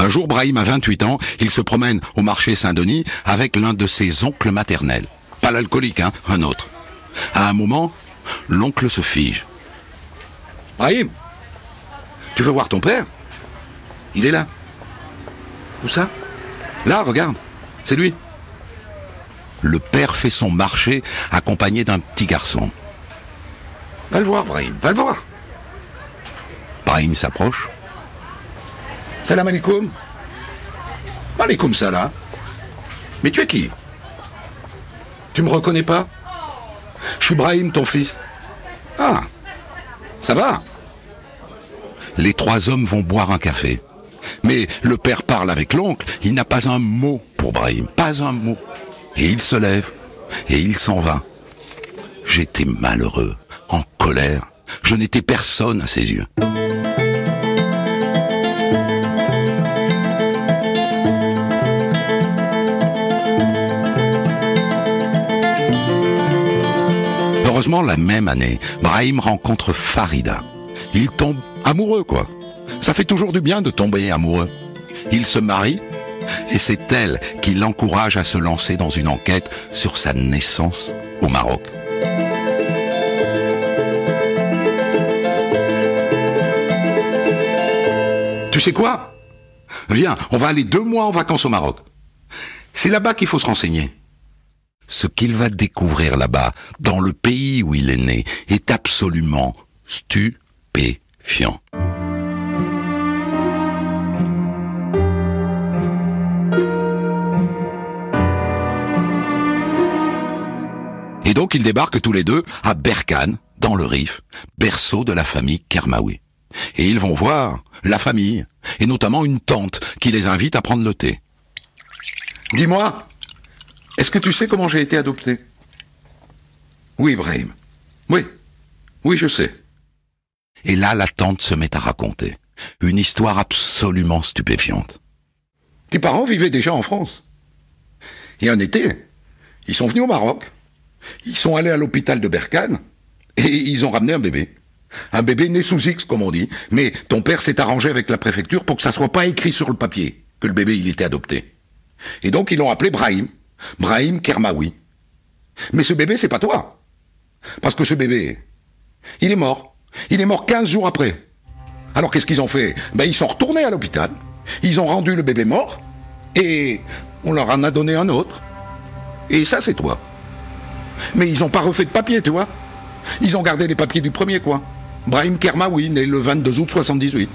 Un jour, Brahim a 28 ans, il se promène au marché Saint-Denis avec l'un de ses oncles maternels. Pas l'alcoolique, hein, un autre. À un moment, l'oncle se fige. Brahim, tu veux voir ton père? Il est là. Où ça? Là, regarde, c'est lui. Le père fait son marché accompagné d'un petit garçon. Va le voir, Brahim, va le voir. Brahim s'approche. Salam alaikum. Alaikum salam. Mais tu es qui? Tu me reconnais pas? Je suis Brahim, ton fils. Ah, ça va? Les trois hommes vont boire un café. Mais le père parle avec l'oncle, il n'a pas un mot pour Brahim, pas un mot. Et il se lève, et il s'en va. J'étais malheureux, en colère. Je n'étais personne à ses yeux. Heureusement, la même année, Brahim rencontre Farida. Il tombe amoureux, quoi. Ça fait toujours du bien de tomber amoureux. Il se marie, et c'est elle qui l'encourage à se lancer dans une enquête sur sa naissance au Maroc. Tu sais quoi? Viens, on va aller 2 mois en vacances au Maroc. C'est là-bas qu'il faut se renseigner. Ce qu'il va découvrir là-bas, dans le pays où il est né, est absolument stupéfiant. Et donc ils débarquent tous les deux à Berkane, dans le Rif, berceau de la famille Kermaoui. Et ils vont voir la famille, et notamment une tante qui les invite à prendre le thé. Dis-moi, est-ce que tu sais comment j'ai été adopté? Oui, Brahim. Oui, je sais. Et là, la tante se met à raconter une histoire absolument stupéfiante. Tes parents vivaient déjà en France. Et un été, ils sont venus au Maroc. Ils sont allés à l'hôpital de Berkane et ils ont ramené un bébé. Un bébé né sous X, comme on dit. Mais ton père s'est arrangé avec la préfecture pour que ça soit pas écrit sur le papier que le bébé, il était adopté. Et donc, ils l'ont appelé Brahim. Brahim Kermaoui. Mais ce bébé, c'est pas toi. Parce que ce bébé, il est mort. Il est mort 15 jours après. Alors, qu'est-ce qu'ils ont fait? Ils sont retournés à l'hôpital. Ils ont rendu le bébé mort. Et on leur en a donné un autre. Et ça, c'est toi. Mais ils n'ont pas refait de papier, tu vois. Ils ont gardé les papiers du premier, quoi. Brahim Kermaoui, né le 22 août 78.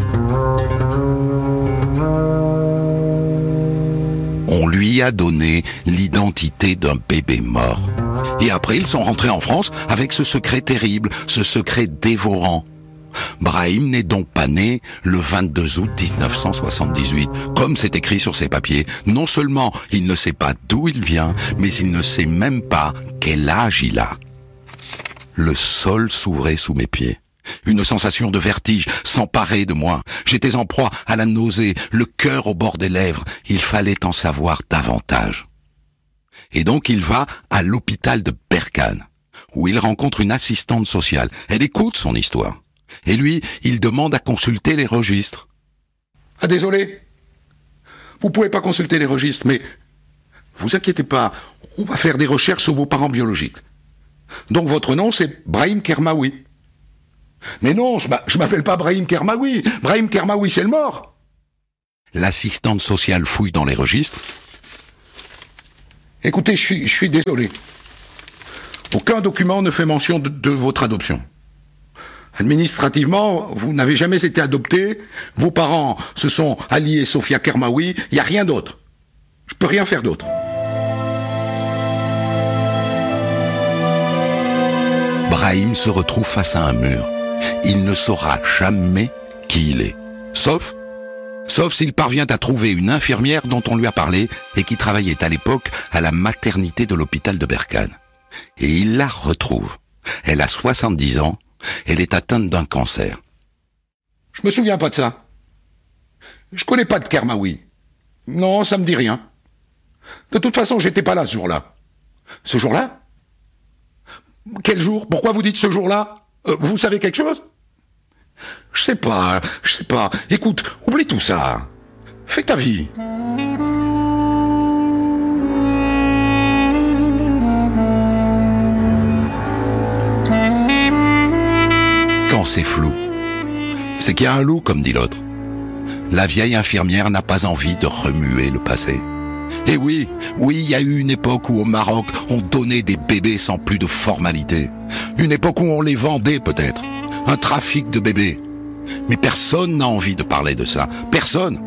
On lui a donné l'identité d'un bébé mort. Et après, ils sont rentrés en France avec ce secret terrible, ce secret dévorant. Brahim n'est donc pas né le 22 août 1978, comme c'est écrit sur ses papiers. Non seulement il ne sait pas d'où il vient, mais il ne sait même pas quel âge il a. Le sol s'ouvrait sous mes pieds. Une sensation de vertige s'emparait de moi. J'étais en proie à la nausée, le cœur au bord des lèvres. Il fallait en savoir davantage. Et donc il va à l'hôpital de Berkane, où il rencontre une assistante sociale. Elle écoute son histoire. Et lui, il demande à consulter les registres. Ah, désolé, vous pouvez pas consulter les registres, mais vous inquiétez pas, on va faire des recherches sur vos parents biologiques. Donc votre nom, c'est Brahim Kermaoui. Mais non, je m'appelle pas Brahim Kermaoui. Brahim Kermaoui, c'est le mort. L'assistante sociale fouille dans les registres. Écoutez, je suis désolé. Aucun document ne fait mention de votre adoption. Administrativement, vous n'avez jamais été adopté. Vos parents se sont alliés Sofia Kermaoui. Il n'y a rien d'autre. Je peux rien faire d'autre. Brahim se retrouve face à un mur. Il ne saura jamais qui il est. Sauf s'il parvient à trouver une infirmière dont on lui a parlé et qui travaillait à l'époque à la maternité de l'hôpital de Berkane. Et il la retrouve. Elle a 70 ans. Elle est atteinte d'un cancer. Je me souviens pas de ça. Je connais pas de Kermaoui. Non, ça me dit rien. De toute façon, j'étais pas là ce jour-là. Ce jour-là? Quel jour? Pourquoi vous dites ce jour-là? Vous savez quelque chose? Je sais pas. Écoute, oublie tout ça. fais ta vie. Quand c'est flou, c'est qu'il y a un loup, comme dit l'autre. La vieille infirmière n'a pas envie de remuer le passé. Et oui, il y a eu une époque où au Maroc, on donnait des bébés sans plus de formalité. Une époque où on les vendait peut-être. Un trafic de bébés. Mais personne n'a envie de parler de ça. Personne.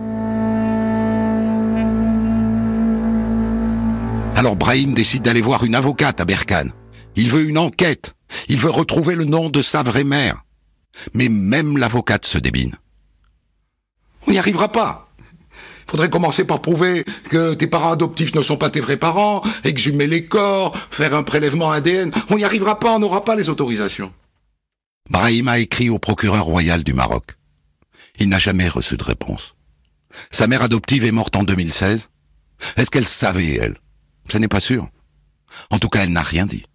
Alors Brahim décide d'aller voir une avocate à Berkane. Il veut une enquête. Il veut retrouver le nom de sa vraie mère. Mais même l'avocate se débine. On n'y arrivera pas. Il faudrait commencer par prouver que tes parents adoptifs ne sont pas tes vrais parents, exhumer les corps, faire un prélèvement ADN. On n'y arrivera pas, on n'aura pas les autorisations. Brahim a écrit au procureur royal du Maroc. Il n'a jamais reçu de réponse. Sa mère adoptive est morte en 2016. Est-ce qu'elle savait, elle ? Ce n'est pas sûr. En tout cas, elle n'a rien dit.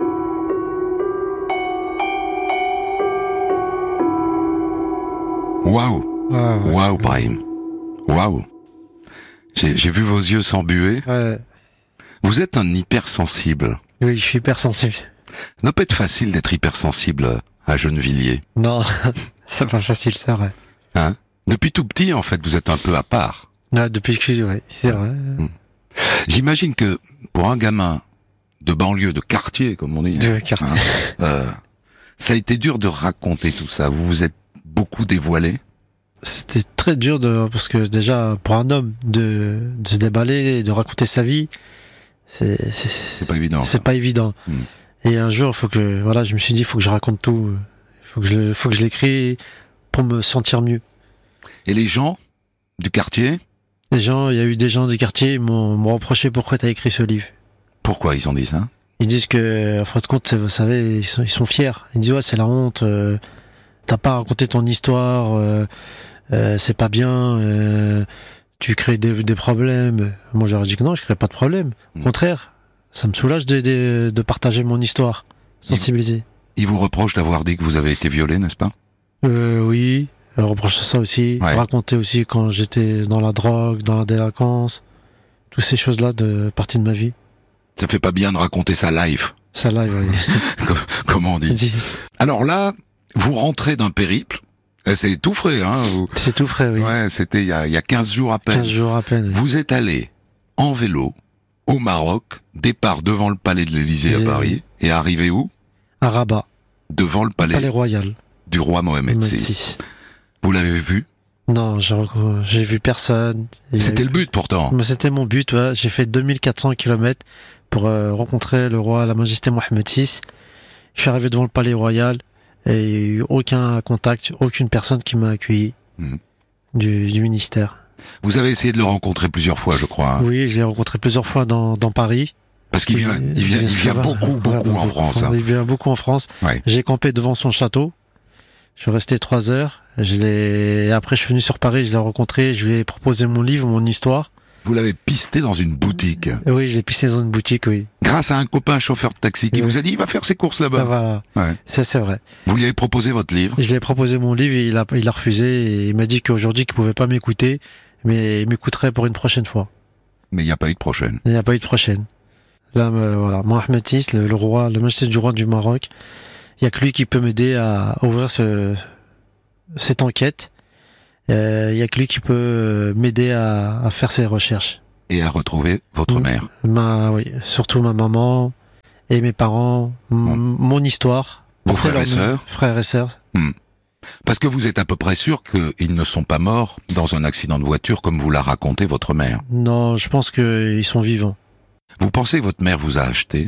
Waouh, waouh, Brahim. Waouh. J'ai vu vos yeux s'embuer. Ouais. Vous êtes un hypersensible. Oui, je suis hypersensible. Ça doit pas être facile d'être hypersensible à Gennevilliers. Non, c'est pas facile, c'est vrai. Hein ? Depuis tout petit, en fait, vous êtes un peu à part. Ouais, depuis que je suis, ouais, c'est vrai. J'imagine que pour un gamin de banlieue, de quartier, comme on dit, De quartier. ça a été dur de raconter tout ça. Vous vous êtes beaucoup dévoilé. C'était très dur parce que déjà, pour un homme, de se déballer, de raconter sa vie, c'est pas évident. C'est pas évident. Et un jour, je me suis dit, faut que je raconte tout. Faut que je l'écris pour me sentir mieux. Et les gens du quartier? Il y a eu des gens du quartier, ils m'ont reproché pourquoi t'as écrit ce livre. Pourquoi ils ont dit ça? Ils disent que, en fin de compte, vous savez, ils sont fiers. Ils disent, ouais, c'est la honte, t'as pas raconté ton histoire, c'est pas bien, tu crées des problèmes. Moi, j'aurais dit que non, je crée pas de problème. Au contraire, ça me soulage de partager mon histoire, sensibiliser. Ils vous reprochent d'avoir dit que vous avez été violé, n'est-ce pas? Oui, ils reprochent ça aussi. Ouais. Raconter aussi quand j'étais dans la drogue, dans la délinquance, toutes ces choses-là de partie de ma vie. Ça fait pas bien de raconter sa life. Ça live, oui. Comment on dit. Alors là, vous rentrez d'un périple. C'est tout frais, hein. C'est tout frais, oui. Ouais, c'était il y a 15 jours à peine. 15 jours à peine. Oui. Vous êtes allé en vélo au Maroc, départ devant le palais de l'Élysée à Paris, et arrivé où? À Rabat. Devant le palais royal du roi Mohamed VI. Vous l'avez vu? Non, j'ai vu personne. C'était le but pourtant. Mais c'était mon but, ouais. J'ai fait 2400 km pour rencontrer le roi, la majesté Mohamed VI. Je suis arrivé devant le palais royal et il n'y a eu aucun contact, aucune personne qui m'a accueilli du ministère. Vous avez essayé de le rencontrer plusieurs fois, je crois. Hein. Oui, je l'ai rencontré plusieurs fois dans Paris. Parce qu'il vient beaucoup en France. Hein. Il vient beaucoup en France. Ouais. J'ai campé devant son château. Je suis resté 3 heures. Après, je suis venu sur Paris, je l'ai rencontré, je lui ai proposé mon livre, mon histoire. Vous l'avez pisté dans une boutique. Oui, je l'ai pisté dans une boutique, oui. Grâce à un copain chauffeur de taxi qui vous a dit, il va faire ses courses là-bas. Ah, voilà. Ouais. Ça, c'est vrai. Vous lui avez proposé votre livre? Je lui ai proposé mon livre et il a refusé et il m'a dit qu'aujourd'hui, qu'il pouvait pas m'écouter, mais il m'écouterait pour une prochaine fois. Mais il n'y a pas eu de prochaine. Il n'y a pas eu de prochaine. Là, voilà. Mohamed VI, le roi, la majesté du roi du Maroc, il y a que lui qui peut m'aider à ouvrir cette enquête. Il y a que lui qui peut m'aider à faire ses recherches. Et à retrouver votre mère. Oui, surtout ma maman et mes parents, mon histoire. Vos frères et sœurs. Frères et sœurs. Parce que vous êtes à peu près sûr qu'ils ne sont pas morts dans un accident de voiture comme vous l'a raconté votre mère. Non, je pense qu'ils sont vivants. Vous pensez que votre mère vous a acheté?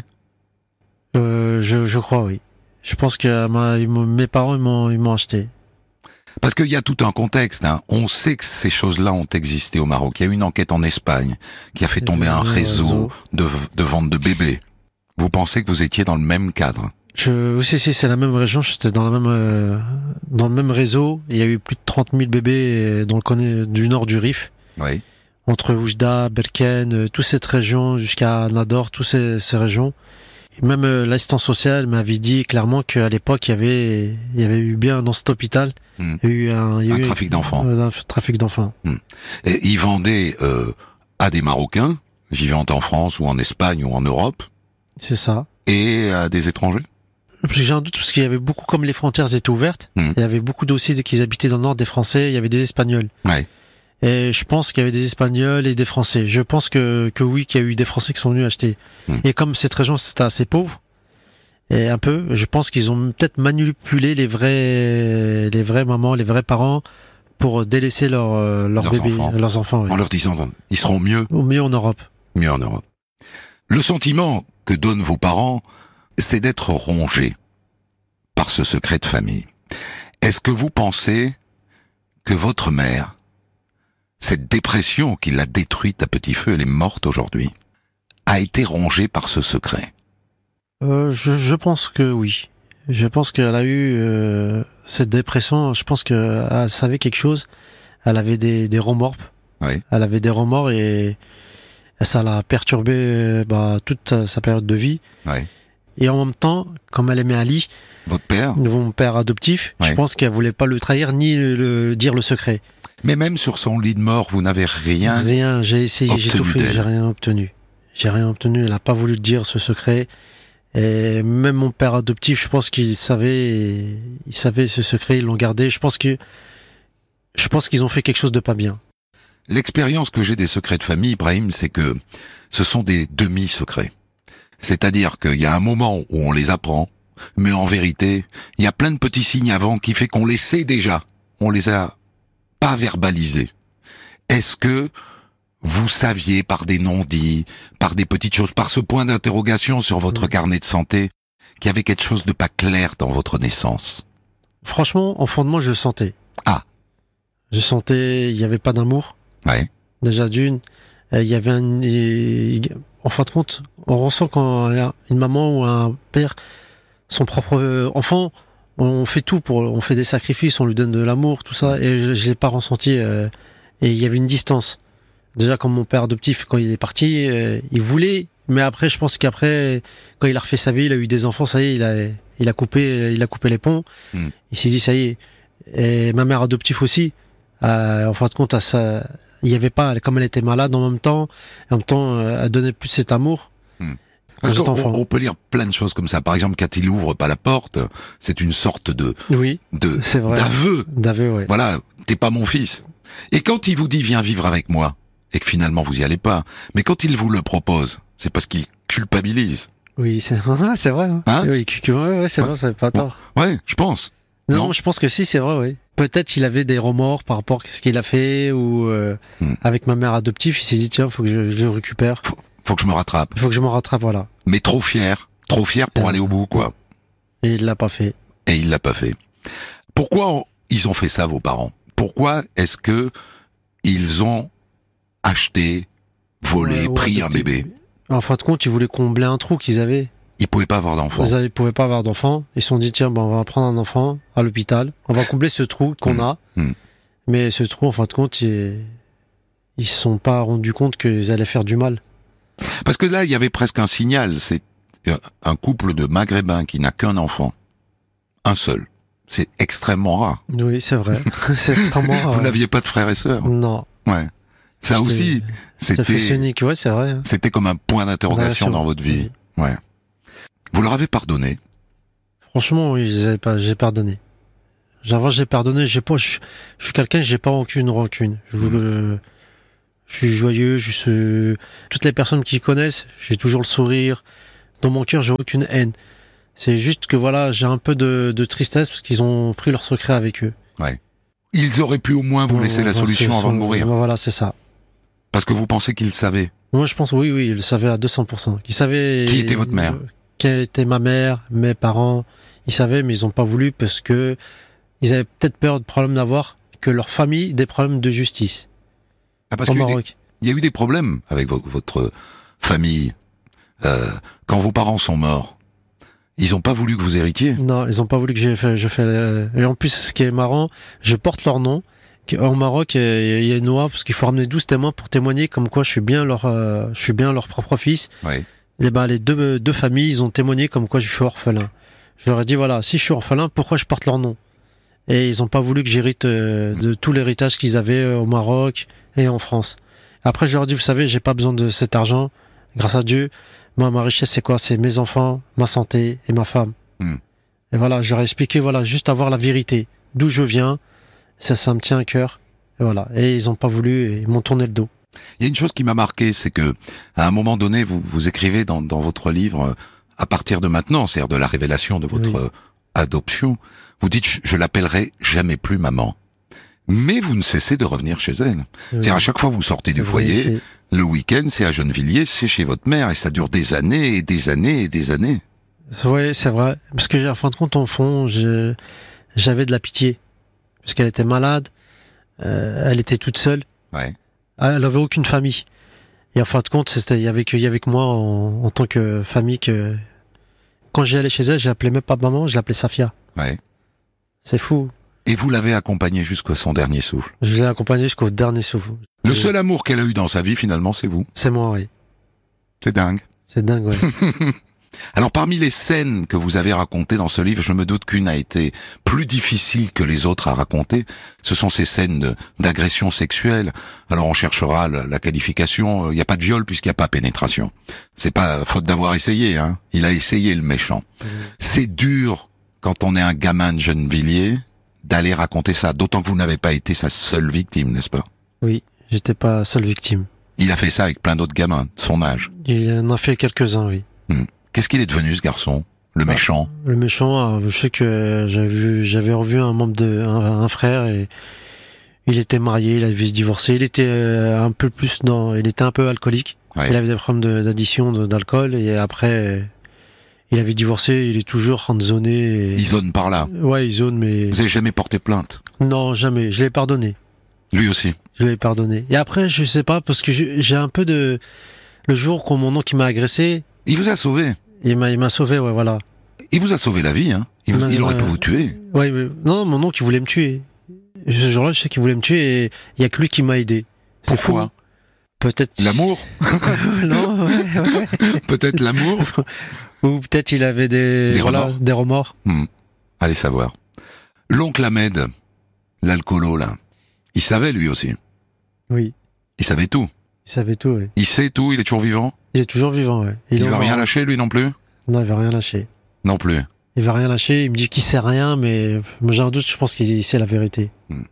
Je crois, oui. Je pense que mes parents ils m'ont acheté. Parce qu'il y a tout un contexte. Hein. On sait que ces choses-là ont existé au Maroc. Il y a eu une enquête en Espagne qui a fait tomber un réseau de vente de bébés. Vous pensez que vous étiez dans le même cadre? Si, c'est la même région. J'étais dans le même réseau. Il y a eu plus de 30 000 bébés du nord du Rif. Oui. Entre Oujda, Berkane, toute cette région jusqu'à Nador, toutes ces régions. Et même l'assistance sociale m'avait dit clairement qu'à l'époque, il y avait eu bien dans cet hôpital Il y a eu un trafic d'enfants. Un trafic d'enfants. Et ils vendaient à des Marocains vivant en France ou en Espagne ou en Europe. C'est ça. Et à des étrangers. J'ai un doute parce qu'il y avait beaucoup, comme les frontières étaient ouvertes, il y avait beaucoup aussi qui habitaient dans le nord, des Français, il y avait des Espagnols. Ouais. Et je pense qu'il y avait des Espagnols et des Français. Je pense que oui, qu'il y a eu des Français qui sont venus acheter. Et comme cette région c'était assez pauvre, et un peu, je pense qu'ils ont peut-être manipulé les vrais mamans, les vrais parents pour délaisser leurs bébés, leurs enfants. Ouais. En leur disant, ils seront mieux. Ou mieux en Europe. Mieux en Europe. Le sentiment que donnent vos parents, c'est d'être rongé par ce secret de famille. Est-ce que vous pensez que votre mère, cette dépression qui l'a détruite à petit feu, elle est morte aujourd'hui, a été rongée par ce secret? Je pense que oui. Je pense qu'elle a eu cette dépression. Je pense qu'elle savait quelque chose. Elle avait des remords. Oui. Elle avait des remords et ça l'a perturbé toute sa période de vie. Oui. Et en même temps, comme elle aimait Ali, votre père, mon père adoptif, je pense qu'elle voulait pas le trahir ni le dire le secret. Mais même sur son lit de mort, vous n'avez rien. Rien. J'ai essayé, j'ai tout fait, j'ai rien obtenu. J'ai rien obtenu. Elle a pas voulu dire ce secret. Et même mon père adoptif, je pense qu'il savait ce secret, ils l'ont gardé. Je pense qu'ils ont fait quelque chose de pas bien. L'expérience que j'ai des secrets de famille, Ibrahim, c'est que ce sont des demi-secrets. C'est-à-dire qu'il y a un moment où on les apprend, mais en vérité, il y a plein de petits signes avant qui fait qu'on les sait déjà. On les a pas verbalisés. Est-ce que vous saviez par des non-dits, par des petites choses, par ce point d'interrogation sur votre carnet de santé, qu'il y avait quelque chose de pas clair dans votre naissance? Franchement, en fondement, je le sentais. Ah. Je sentais, il y avait pas d'amour. Ouais. Déjà d'une, il y avait en fin de compte, on ressent quand une maman ou un père, son propre enfant, on fait tout on fait des sacrifices, on lui donne de l'amour, tout ça, et je l'ai pas ressenti, et il y avait une distance. Déjà, comme mon père adoptif, quand il est parti, il voulait, mais après, je pense qu'après, quand il a refait sa vie, il a eu des enfants, ça y est, il a coupé les ponts. Il s'est dit, ça y est. Et ma mère adoptive aussi, en fin de compte, il y avait pas, comme elle était malade en même temps, elle donnait plus cet amour. Parce qu'on peut lire plein de choses comme ça. Par exemple, quand il ouvre pas la porte, c'est une sorte c'est vrai. d'aveu. Ouais. Voilà, t'es pas mon fils. Et quand il vous dit viens vivre avec moi, et que finalement vous y allez pas, mais quand il vous le propose, c'est parce qu'il culpabilise. Oui, c'est vrai. Hein oui, c'est vrai, c'est pas tort. Ouais, je pense. Non, je pense que si, c'est vrai, oui. Peut-être il avait des remords par rapport à ce qu'il a fait, ou avec ma mère adoptive, il s'est dit tiens, faut que je le récupère. Faut que je me rattrape. Faut que je me rattrape, voilà. Mais trop fier pour aller au bout, quoi. Et il l'a pas fait. Pourquoi ils ont fait ça, vos parents? Pourquoi est-ce que ils ont acheté, volé, pris un bébé? En fin de compte, ils voulaient combler un trou qu'ils avaient. Ils pouvaient pas avoir d'enfants. Ils pouvaient pas avoir d'enfants. Ils se sont dit tiens, on va prendre un enfant à l'hôpital. On va combler ce trou qu'on a. Mais ce trou, en fin de compte, ils se sont pas rendus compte qu'ils allaient faire du mal. Parce que là, il y avait presque un signal. C'est un couple de Maghrébins qui n'a qu'un enfant. Un seul. C'est extrêmement rare. Oui, c'est vrai. C'est extrêmement rare. Vous n'aviez pas de frères et sœurs? Non. Ouais. Ça aussi, c'était unique. Ouais, c'est vrai. C'était comme un point d'interrogation dans votre vie. Oui. Ouais. Vous leur avez pardonné? Franchement, oui, j'ai pardonné. J'ai pardonné. Je suis quelqu'un, j'ai pas aucune rancune. Je suis joyeux. Toutes les personnes qui connaissent, j'ai toujours le sourire. Dans mon cœur, j'ai aucune haine. C'est juste que voilà, j'ai un peu de tristesse parce qu'ils ont pris leur secret avec eux. Ouais. Ils auraient pu au moins vous laisser la solution avant de mourir. Voilà, c'est ça. Parce que vous pensez qu'ils le savaient? Moi, je pense, oui, ils le savaient à 200%. Ils savaient. Qui était votre mère? Qui était ma mère, mes parents. Ils savaient, mais ils ont pas voulu parce que ils avaient peut-être peur de problèmes d'avoir que leur famille des problèmes de justice. Ah, parce qu'il y a eu des problèmes avec votre famille. Quand vos parents sont morts, ils ont pas voulu que vous héritiez? Non, ils ont pas voulu que je fais. Et en plus, ce qui est marrant, je porte leur nom. Au Maroc, il y a une loi parce qu'il faut ramener 12 témoins pour témoigner comme quoi je suis bien leur propre fils. Oui. Et les deux familles, ils ont témoigné comme quoi je suis orphelin. Je leur ai dit voilà, si je suis orphelin, pourquoi je porte leur nom? Et ils ont pas voulu que j'hérite de tout l'héritage qu'ils avaient au Maroc et en France. Après, je leur ai dit, vous savez, j'ai pas besoin de cet argent. Grâce à Dieu, moi, ma richesse, c'est quoi? C'est mes enfants, ma santé et ma femme. Et voilà, je leur ai expliqué, voilà, juste avoir la vérité. D'où je viens, ça me tient à cœur. Et voilà. Et ils ont pas voulu, et ils m'ont tourné le dos. Il y a une chose qui m'a marqué, c'est que, à un moment donné, vous écrivez dans votre livre, à partir de maintenant, c'est-à-dire de la révélation de votre adoption, vous dites, je l'appellerai jamais plus maman. Mais vous ne cessez de revenir chez elle. C'est-à-dire, à chaque fois que vous sortez du foyer, le week-end, c'est à Gennevilliers, c'est chez votre mère, et ça dure des années et des années et des années. Oui, c'est vrai. Parce que, en fin de compte, en fond, j'avais de la pitié. Parce qu'elle était malade, elle était toute seule. Ouais. Elle avait aucune famille. Et en fin de compte, il y avait que moi en tant que famille que, quand j'y allais chez elle, je l'appelais même pas maman, je l'appelais Safia. Ouais. C'est fou. Et vous l'avez accompagnée jusqu'à son dernier souffle. Je l'ai accompagnée jusqu'au dernier souffle. Le seul amour qu'elle a eu dans sa vie, finalement, c'est vous. C'est moi, oui. C'est dingue. C'est dingue, ouais. Alors, parmi les scènes que vous avez racontées dans ce livre, je me doute qu'une a été plus difficile que les autres à raconter. Ce sont ces scènes d'agression sexuelle. Alors, on cherchera la qualification. Il n'y a pas de viol puisqu'il n'y a pas pénétration. C'est pas faute d'avoir essayé, hein. Il a essayé, le méchant. C'est dur, quand on est un gamin de Gennevilliers, d'aller raconter ça. D'autant que vous n'avez pas été sa seule victime, n'est-ce pas? Oui, j'étais pas seule victime. Il a fait ça avec plein d'autres gamins de son âge. Il en a fait quelques-uns, oui. Qu'est-ce qu'il est devenu, ce garçon? Le méchant? Le méchant, je sais que j'avais revu un frère et il était marié, il avait se divorcer, il était un peu alcoolique. Ouais. Il avait des problèmes d'addition d'alcool et après il avait divorcé, il est toujours rançonné. Il zone par là. Ouais, il zone, mais... Vous avez jamais porté plainte? Non, jamais. Je l'ai pardonné. Lui aussi? Je l'ai pardonné. Et après, je sais pas, parce que j'ai un peu de... Le jour où mon oncle qui m'a agressé... Il vous a sauvé? Il m'a sauvé, ouais, voilà. Il vous a sauvé la vie, hein. Il aurait pu vous tuer. Ouais, mais non, mon oncle, il voulait me tuer. Ce jour-là, je sais qu'il voulait me tuer et il y a que lui qui m'a aidé. C'est fou. Pourquoi? Peut-être... L'amour? Non, ouais. Peut-être l'amour? Ou peut-être il avait des remords. Allez savoir. L'oncle Ahmed, l'alcoolo, là, il savait lui aussi. Oui. Il savait tout. Il savait tout, oui. Il sait tout, il est toujours vivant? Il est toujours vivant, ouais. Il va rien lâcher, lui, non plus? Non, il va rien lâcher. Non plus. Il va rien lâcher, il me dit qu'il sait rien, mais moi j'ai un doute, je pense qu'il sait la vérité.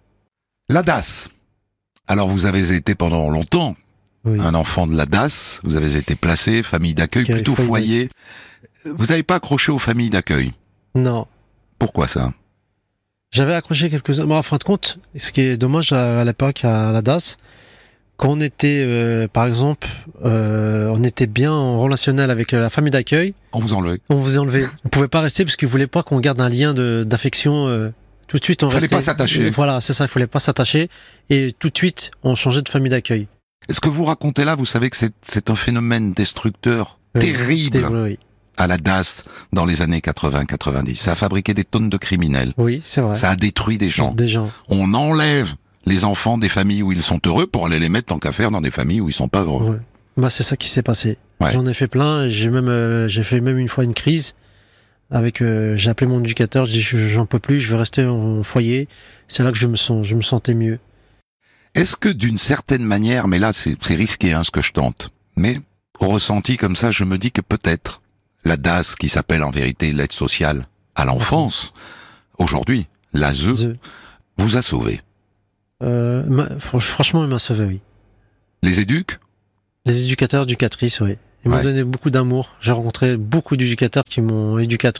La DAS. Alors vous avez été pendant longtemps un enfant de la DAS, vous avez été placé, famille d'accueil, plutôt foyer. Vous n'avez pas accroché aux familles d'accueil? Non. Pourquoi ça? J'avais accroché quelques-uns. Bon, en fin de compte, ce qui est dommage à l'époque à la DAS, quand on était, par exemple, on était bien en relationnel avec la famille d'accueil. On vous enlevait. On vous enlevait. On pouvait pas rester parce qu'ils voulaient pas qu'on garde un lien d'affection. Tout de suite, on restait. Fallait pas s'attacher. Voilà, c'est ça. Il fallait pas s'attacher. Et tout de suite, on changeait de famille d'accueil. Ce que vous racontez là, vous savez que c'est un phénomène destructeur terrible oui. à la DAS dans les années 80-90. Ça a fabriqué des tonnes de criminels. Oui, c'est vrai. Ça a détruit des gens. On enlève les enfants des familles où ils sont heureux pour aller les mettre tant qu'à faire dans des familles où ils sont pas heureux. Ouais. Bah, c'est ça qui s'est passé. Ouais. J'en ai fait plein. J'ai fait même une fois une crise avec, j'ai appelé mon éducateur. Je dis, j'en peux plus, je vais rester en foyer. C'est là que je me sentais mieux. Est-ce que d'une certaine manière, mais là c'est risqué ce que je tente, mais au ressenti comme ça, je me dis que peut-être la DAS, qui s'appelle en vérité l'aide sociale à l'enfance, aujourd'hui, l'ASE, vous a sauvé. Franchement, il m'a sauvé, oui. Les éducateurs, éducatrices, oui. Ils m'ont donné beaucoup d'amour. J'ai rencontré beaucoup d'éducateurs qui m'ont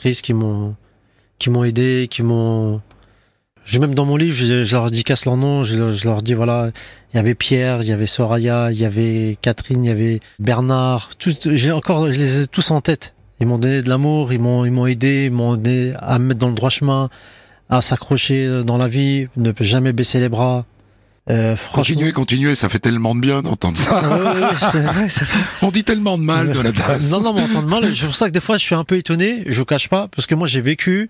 aidé, même dans mon livre, je leur dédicace leur nom, je leur dis voilà, il y avait Pierre, il y avait Soraya, il y avait Catherine, il y avait Bernard, je les ai tous en tête. Ils m'ont donné de l'amour, ils m'ont aidé, ils m'ont aidé à me mettre dans le droit chemin, à s'accrocher dans la vie, ne jamais baisser les bras. Continuez, ça fait tellement de bien d'entendre ça. C'est vrai, on dit tellement de mal de la DAS. Non, mais entendre mal, c'est pour ça que des fois je suis un peu étonné, je vous cache pas, parce que moi j'ai vécu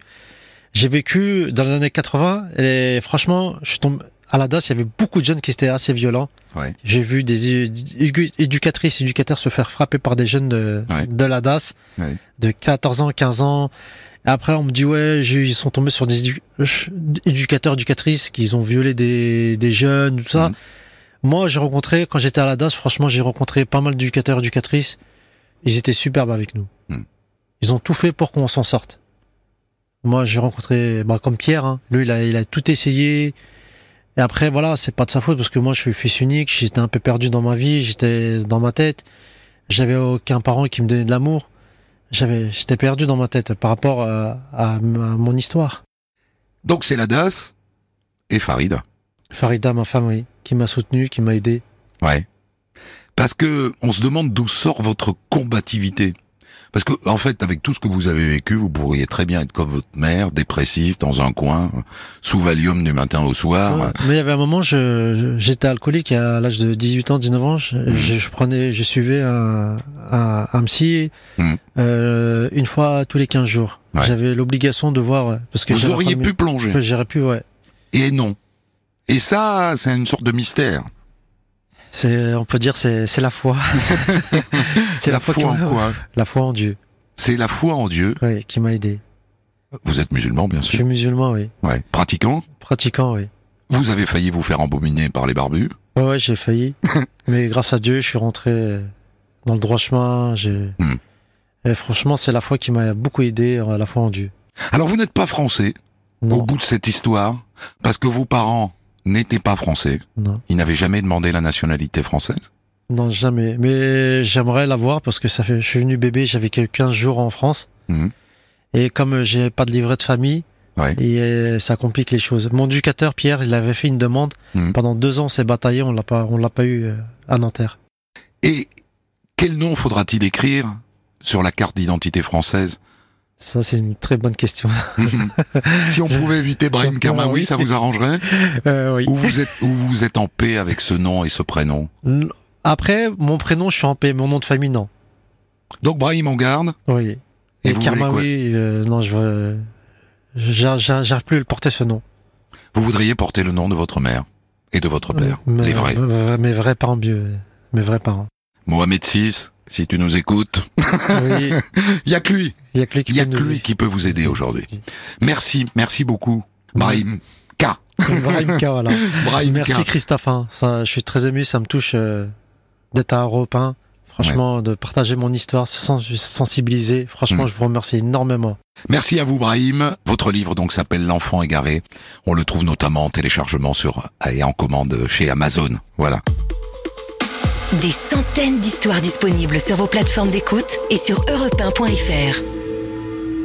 dans les années 80, et franchement, je tombe à la DAS, il y avait beaucoup de jeunes qui étaient assez violents. Ouais. J'ai vu des éducatrices, éducateurs se faire frapper par des jeunes de la DAS, de 14 ans, 15 ans. Et après, on me dit, ils sont tombés sur des éducateurs, éducatrices qui ont violé des jeunes, tout ça. Moi, quand j'étais à la DAS, franchement, j'ai rencontré pas mal d'éducateurs, éducatrices. Ils étaient superbes avec nous. Ils ont tout fait pour qu'on s'en sorte. Moi, j'ai rencontré, comme Pierre, hein. Lui, il a tout essayé. Et après, voilà, c'est pas de sa faute parce que moi, je suis fils unique, j'étais un peu perdu dans ma vie, j'étais dans ma tête. J'avais aucun parent qui me donnait de l'amour. J'étais perdu dans ma tête par rapport à mon histoire. Donc, c'est la DAS et Farida. Farida, ma femme, oui, qui m'a soutenu, qui m'a aidé. Ouais. Parce que on se demande d'où sort votre combativité. Parce que, en fait, avec tout ce que vous avez vécu, vous pourriez très bien être comme votre mère, dépressif, dans un coin, sous Valium du matin au soir. Ouais, mais il y avait un moment, j'étais alcoolique à l'âge de 18 ans, 19 ans. Je suivais un psy, une fois tous les 15 jours. Ouais. J'avais l'obligation de voir, parce que vous auriez pu plonger. J'aurais pu, ouais. Et non. Et ça, c'est une sorte de mystère. On peut dire, c'est la foi. C'est la foi en quoi? La foi en Dieu. C'est la foi en Dieu. Oui, qui m'a aidé. Vous êtes musulman, bien sûr. Je suis musulman, oui. Ouais. Pratiquant? Pratiquant, oui. Vous avez failli vous faire embominer par les barbus? Ouais, j'ai failli. Mais grâce à Dieu, je suis rentré dans le droit chemin. Et franchement, c'est la foi qui m'a beaucoup aidé, la foi en Dieu. Alors, vous n'êtes pas français, au bout de cette histoire, parce que vos parents n'étaient pas français. Non. Ils n'avaient jamais demandé la nationalité française? Non, jamais. Mais j'aimerais l'avoir parce que je suis venu bébé, j'avais que 15 jours en France. Et comme j'ai pas de livret de famille, et ça complique les choses. Mon éducateur, Pierre, il avait fait une demande. Pendant 2 ans, on s'est bataillé, on l'a pas eu à Nanterre. Et quel nom faudra-t-il écrire sur la carte d'identité française? Ça, c'est une très bonne question. Si on pouvait éviter Brahim Kermaoui, ça vous arrangerait? Oui. Ou vous êtes en paix avec ce nom et ce prénom? Après, mon prénom, je suis en paix. Mon nom de famille, non. Donc Brahim, on garde? Oui. Et Kermaoui, non, j'arrive plus à porter ce nom. Vous voudriez porter le nom de votre mère et de votre père, les vrais? Mes vrais parents, mes vrais parents. Mohamed VI, si tu nous écoutes. Oui. Il y a que lui. Il y a que lui qui peut vous aider aujourd'hui. Merci beaucoup. Brahim K. Brahim K, voilà. Merci Christophe. Ça, je suis très ému, ça me touche d'être un Européen. Franchement, de partager mon histoire, sensibiliser. Franchement, je vous remercie énormément. Merci à vous, Brahim. Votre livre donc s'appelle L'enfant égaré. On le trouve notamment en téléchargement et en commande chez Amazon. Voilà. Des centaines d'histoires disponibles sur vos plateformes d'écoute et sur europe1.fr.